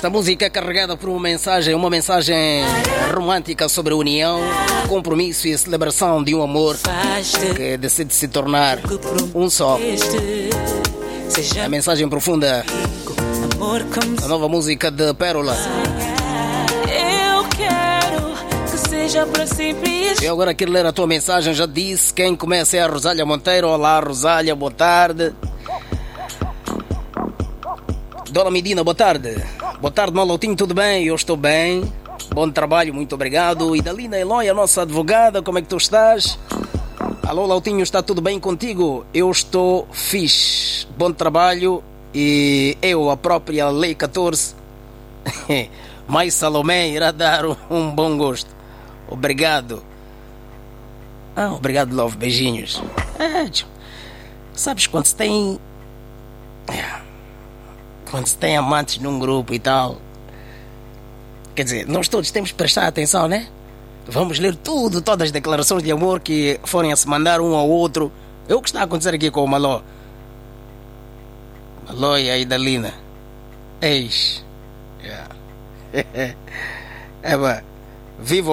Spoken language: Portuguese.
Esta música é carregada por uma mensagem romântica sobre a união, compromisso e a celebração de um amor que decide se tornar um só. A mensagem profunda, a nova música de Pérola. Eu quero que seja para sempre. Eu agora quero ler a tua mensagem. Já disse, quem começa é a Rosália Monteiro. Olá, Rosália, boa tarde. Dona Medina, boa tarde. Boa tarde, Malautinho, tudo bem? Eu estou bem. Bom trabalho, muito obrigado. E Dalina Eloy, a nossa advogada, como é que tu estás? Alô, Lautinho, está tudo bem contigo? Eu estou fixe. Bom trabalho. E eu, a própria Lei 14, mais Salomé, irá dar um bom gosto. Obrigado. Obrigado, Love. Beijinhos. Sabes, quando se tem amantes num grupo e tal, quer dizer, nós todos temos que prestar atenção, né? Vamos ler tudo, todas as declarações de amor que forem a se mandar um ao outro. É o que está a acontecer aqui com o Maló. Maló e a Idalina. Eis. Viva